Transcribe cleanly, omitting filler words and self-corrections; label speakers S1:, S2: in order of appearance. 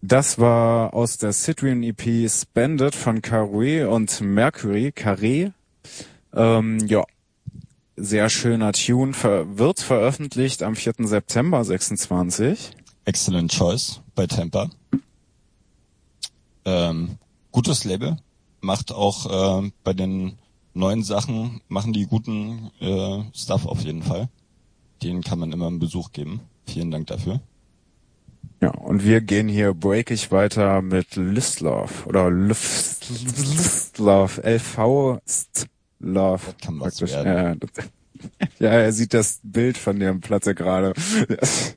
S1: Das war aus der Citrian EP Spended von Carré und Mercury, Carré. Ja, sehr schöner Tune, wird veröffentlicht am 4. September 26.
S2: Excellent Choice bei Tampa. Gutes Label, macht auch bei den neuen Sachen, machen die guten Stuff auf jeden Fall. Denen kann man immer einen Besuch geben. Vielen Dank dafür.
S1: Ja, und wir gehen hier breakig weiter mit Listlove oder Listlove, LV Love.
S2: Das kann was
S1: praktisch.
S2: werden.
S1: Ja, er sieht das Bild von der Platte gerade.